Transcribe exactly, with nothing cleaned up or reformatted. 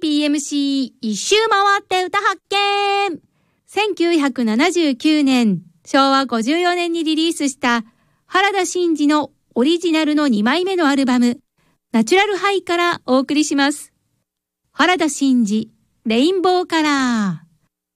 ピーエムシー 一周回って歌発見。せんきゅうひゃくななじゅうきゅうねん、しょうわごじゅうよねんにリリースした原田真二のオリジナルのにまいめのアルバム、ナチュラルハイからお送りします。原田真二、レインボーカラー。